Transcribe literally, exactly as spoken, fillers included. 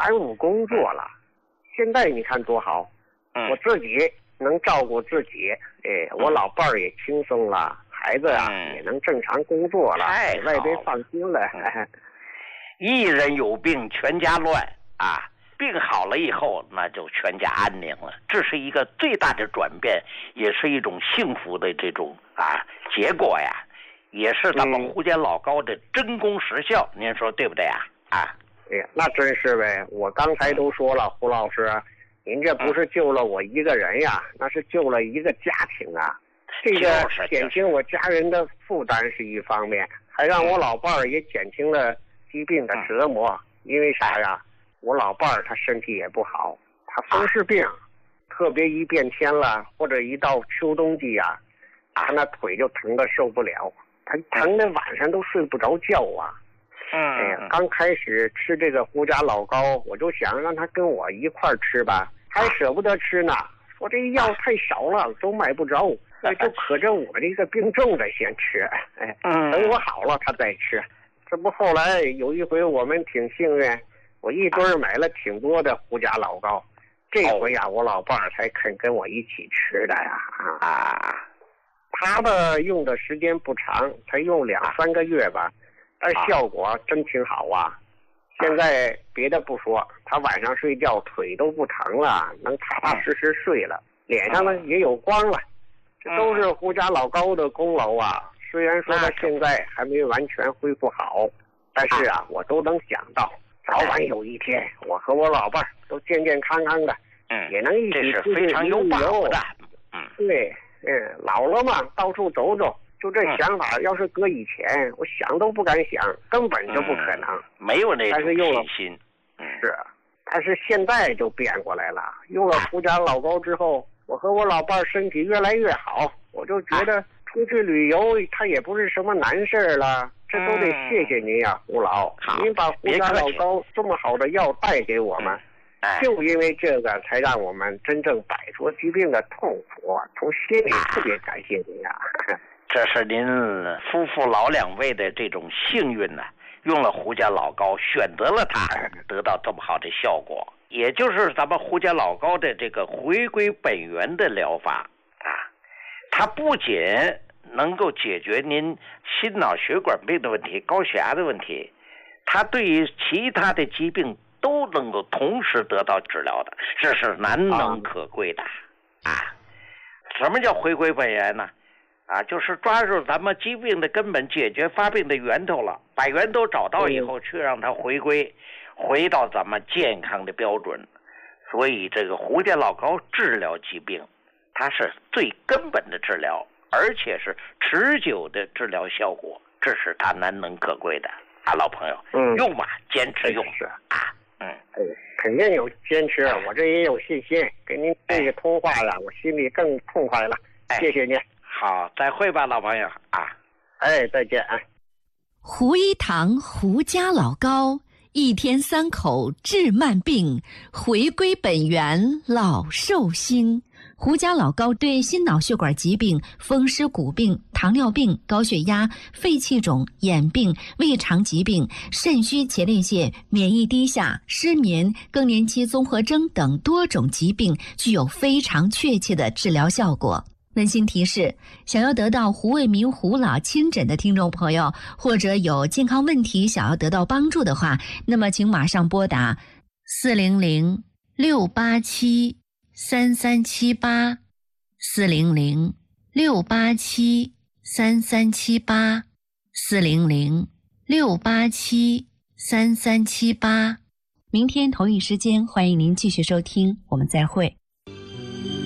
耽误工作了。现在你看多好， 嗯、 我自己能照顾自己，哎，我老伴儿也轻松了，孩子啊、嗯、也能正常工作了，外边放心了。 嗯、一人有病全家乱啊，病好了以后那就全家安宁了，这是一个最大的转变，也是一种幸福的这种啊结果呀，也是咱们胡家老高的真功实效、嗯、您说对不对啊？啊， 哎呀，那真是呗！我刚才都说了，胡老师，您这不是救了我一个人呀，那是救了一个家庭啊！这个减轻我家人的负担是一方面，还让我老伴儿也减轻了疾病的折磨。因为啥呀？我老伴儿他身体也不好，他风湿病，特别一变天了，或者一到秋冬季呀，他那腿就疼得受不了，他疼得晚上都睡不着觉啊。 嗯， 哎呀，刚开始吃这个胡家老高，我就想让他跟我一块儿吃吧，还舍不得吃呢，说这药太少了，都买不着，就可着我这个病重的先吃，哎，等我好了他再吃。这不后来有一回我们挺幸运，我一堆买了挺多的胡家老高，这回呀、啊、我老伴儿才肯跟我一起吃的呀。啊，他的用的时间不长，才用两三个月吧。但效果真挺好啊！现在别的不说，他晚上睡觉腿都不疼了，能踏踏实实睡了，脸上呢也有光了，这都是胡家老高的功劳啊！虽然说他现在还没完全恢复好，但是啊，我都能想到，早晚有一天，我和我老伴儿都健健康康的， 嗯， 也能一起出去旅游的。嗯，对，嗯，老了嘛，到处走走。就这想法，要是搁以前，我想都不敢想，根本就不可能， 嗯、没有那种信心。 是，但是现在就变过来了。用了胡家老高之后，我和我老伴儿身体越来越好，我就觉得出去旅游，它也不是什么难事了。这都得谢谢您呀、啊，胡老，您把胡家老高这么好的药带给我们，就因为这个，才让我们真正摆脱疾病的痛苦。从心里特别感谢您呀、啊。 这是您夫妇老两位的这种幸运呢、啊，用了胡家老高，选择了它，得到这么好的效果，也就是咱们胡家老高的这个回归本源的疗法啊，它不仅能够解决您心脑血管病的问题、高血压的问题，它对于其他的疾病都能够同时得到治疗的，这是难能可贵的啊！什么叫回归本源呢？啊，就是抓住咱们疾病的根本，解决发病的源头了，把源头找到以后，去让它回归，回到咱们健康的标准。所以这个胡家老高治疗疾病，它是最根本的治疗，而且是持久的治疗效果，这是它难能可贵的啊，老朋友， 嗯， 用吧，坚持用是啊，嗯， 哎，肯定有坚持，我这也有信心。跟您这个通话了，我心里更痛快了，谢谢您。 好，再会吧，老朋友啊！ 哎，再见啊！ 胡一堂胡家老高，一天三口治慢病，回归本源老寿星。胡家老高对心脑血管疾病、风湿骨病、糖尿病、高血压、肺气肿、眼病、胃肠疾病、肾虚前列腺、免疫低下、失眠、更年期综合征等多种疾病具有非常确切的治疗效果。温馨提示：想要得到胡卫民胡老亲诊的听众朋友，或者有健康问题想要得到帮助的话，那么请马上拨打四零零六八七三三七八，四零零六八七三三七八，四零零六八七三三七八。明天同一时间，欢迎您继续收听，我们再会。